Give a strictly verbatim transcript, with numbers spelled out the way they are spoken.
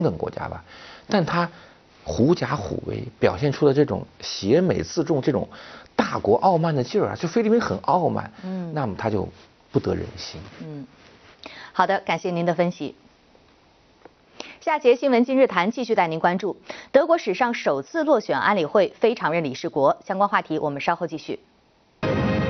等国家吧，但他狐假虎威，表现出了这种邪美自重、这种大国傲慢的劲儿啊，就菲律宾很傲慢，嗯，那么他就不得人心。 嗯，好的，感谢您的分析。下节新闻今日谈继续带您关注德国史上首次落选安理会非常任理事国，相关话题我们稍后继续。